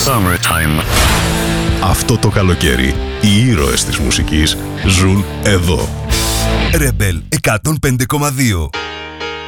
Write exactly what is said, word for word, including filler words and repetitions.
Summertime. Αυτό το καλοκαίρι, οι ήρωες της μουσικής ζουν εδώ. Rebel εκατόν πέντε κόμμα δύο.